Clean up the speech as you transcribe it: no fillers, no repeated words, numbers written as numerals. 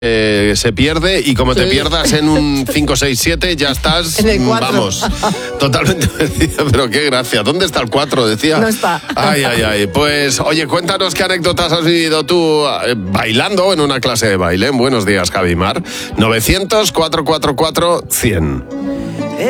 se pierde y como te pierdas en un 5, 6, 7 ya estás, en el 4. vamos, totalmente perdido. Pero qué gracia, ¿dónde está el 4? Decía. No está. Ay. Pues, oye, cuéntanos qué anécdotas has vivido tú bailando en una clase de baile. Buenos días, Javimar. 900-444-100.